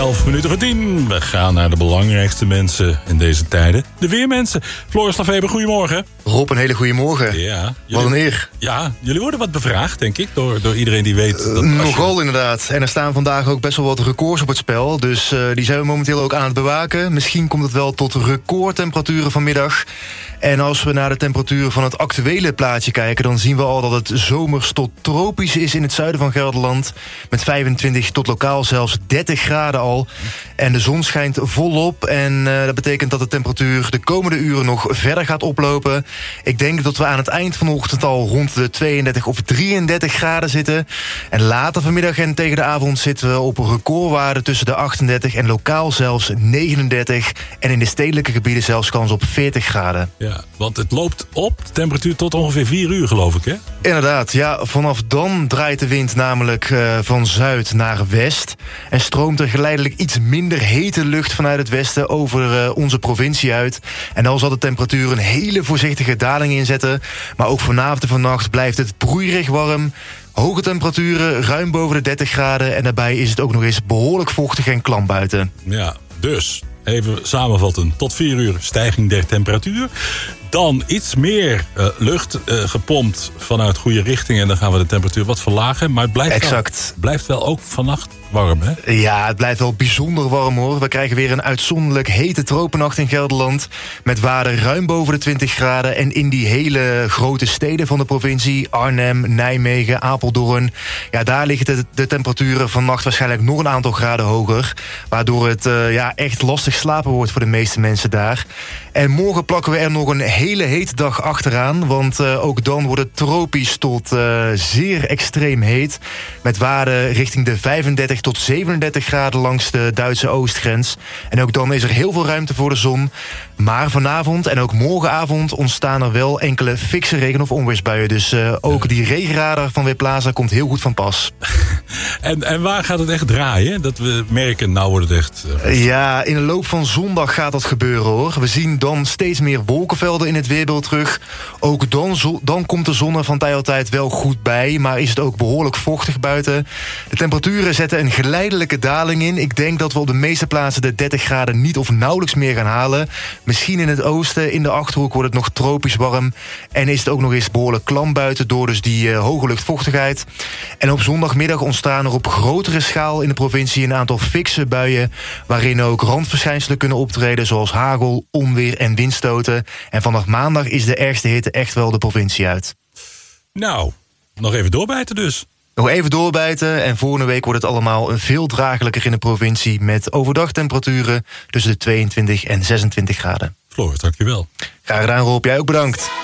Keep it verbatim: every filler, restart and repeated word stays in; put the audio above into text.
elf minuten voor tien. We gaan naar de belangrijkste mensen in deze tijden. De weermensen. Floris Lafeber, goedemorgen. Rob, een hele goede morgen. Ja, jullie, wat een eer. Ja, jullie worden wat bevraagd, denk ik, door, door iedereen die weet. Dat uh, nogal je... inderdaad. En er staan vandaag ook best wel wat records op het spel. Dus uh, die zijn we momenteel ook aan het bewaken. Misschien komt het wel tot recordtemperaturen vanmiddag. En als we naar de temperatuur van het actuele plaatje kijken, dan zien we al dat het zomers tot tropisch is in het zuiden van Gelderland. Met vijfentwintig tot lokaal zelfs dertig graden al. En de zon schijnt volop. En uh, dat betekent dat de temperatuur de komende uren nog verder gaat oplopen. Ik denk dat we aan het eind van de ochtend al rond de tweeëndertig of drieëndertig graden zitten. En later vanmiddag en tegen de avond zitten we op een recordwaarde tussen de achtendertig en lokaal zelfs negenendertig. En in de stedelijke gebieden zelfs kans op veertig graden. Ja, want het loopt op, de temperatuur tot ongeveer vier uur, geloof ik, hè? Inderdaad, ja. Vanaf dan draait de wind namelijk uh, van zuid naar west. En stroomt er geleidelijk iets minder hete lucht vanuit het westen over uh, onze provincie uit. En dan zal de temperatuur een hele voorzichtige daling inzetten. Maar ook vanavond en vannacht blijft het broeierig warm. Hoge temperaturen, ruim boven de dertig graden. En daarbij is het ook nog eens behoorlijk vochtig en klam buiten. Ja, dus... Even samenvatten. Tot vier uur stijging der temperatuur. Dan iets meer uh, lucht uh, gepompt vanuit goede richting. En dan gaan we de temperatuur wat verlagen. Maar het blijft, exact. Wel, blijft wel ook vannacht warm, hè? Ja, het blijft wel bijzonder warm, hoor. We krijgen weer een uitzonderlijk hete tropennacht in Gelderland. Met waarden ruim boven de twintig graden. En in die hele grote steden van de provincie, Arnhem, Nijmegen, Apeldoorn, ja, daar liggen de, de temperaturen vannacht waarschijnlijk nog een aantal graden hoger. Waardoor het uh, ja, echt lastig slapen wordt voor de meeste mensen daar. En morgen plakken we er nog een hele hete dag achteraan. Want uh, ook dan wordt het tropisch tot uh, zeer extreem heet. Met waarden richting de vijfendertig tot zevenendertig graden langs de Duitse oostgrens. En ook dan is er heel veel ruimte voor de zon. Maar vanavond en ook morgenavond ontstaan er wel enkele fikse regen- of onweersbuien. Dus uh, ook die regenradar van Weerplaza komt heel goed van pas. en, en waar gaat het echt draaien? Dat we merken, nou wordt het echt... Uh... Ja, in de loop van zondag gaat dat gebeuren, hoor. We zien dan steeds meer wolkenvelden in het weerbeeld terug. Ook dan, zo, dan komt de zon er van tijd tot tijd wel goed bij. Maar is het ook behoorlijk vochtig buiten. De temperaturen zetten een geleidelijke daling in. Ik denk dat we op de meeste plaatsen de dertig graden niet of nauwelijks meer gaan halen. Misschien in het oosten, in de Achterhoek wordt het nog tropisch warm. En is het ook nog eens behoorlijk klam buiten door dus die uh, hoge luchtvochtigheid. En op zondagmiddag ontstaan er op grotere schaal in de provincie een aantal fikse buien, waarin ook randverschijnselen kunnen optreden, zoals hagel, onweer en windstoten. En vanaf maandag is de ergste hitte echt wel de provincie uit. Nou, nog even doorbijten dus. Nog even doorbijten en volgende week wordt het allemaal veel dragelijker in de provincie, met overdag temperaturen tussen de tweeëntwintig en zesentwintig graden. Floris, dankjewel. Graag gedaan, Rob. Jij ook bedankt.